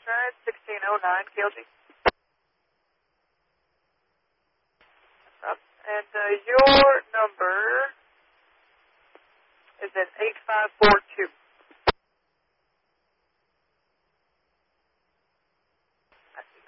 Drive, 1609, KLG. Up. And your number is at 8542. I see.